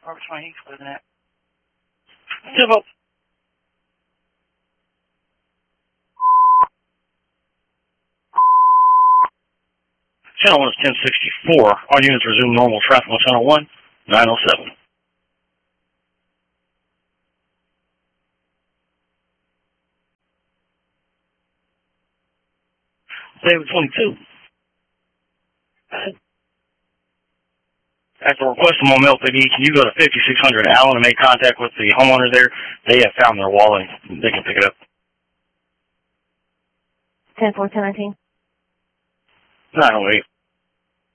Or which one he's living at. Civil. Channel 1 is 1064. All units resume normal traffic on Channel 1, 907. David 22. After requesting more milk, can you go to 5600 Allen and make contact with the homeowners there? They have found their wallet. They can pick it up. 10-4, 10-19. 908.